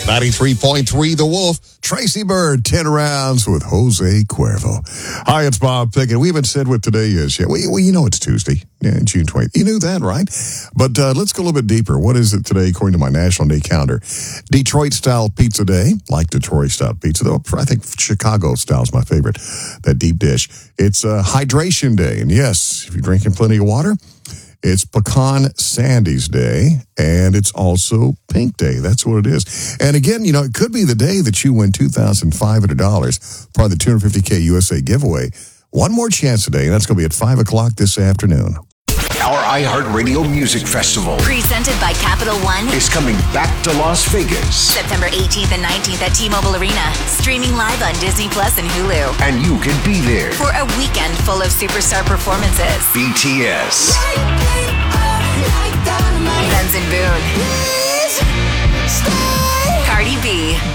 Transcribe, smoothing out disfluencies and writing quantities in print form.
93.3 The Wolf, Tracy Bird, 10 rounds with Jose Cuervo. Hi, it's Bob Pickett. We haven't said what today is yet. Well, you know it's Tuesday, June 20th. You knew that, right? But let's go a little bit deeper. What is it today according to my National Day calendar? Detroit-style pizza day, like Detroit-style pizza, though I think Chicago-style is my favorite, that deep dish. It's Hydration Day, and yes, if you're drinking plenty of water, it's Pecan Sandy's Day, and it's also Pink Day. That's what it is. And again, it could be the day that you win $2,500, part of the $250K USA giveaway. One more chance today, and that's going to be at 5 o'clock this afternoon. Our iHeartRadio Music Festival, presented by Capital One, is coming back to Las Vegas. September 18th and 19th at T-Mobile Arena. Streaming live on Disney Plus and Hulu. And you can be there for a weekend full of superstar performances. BTS, Benson Boone,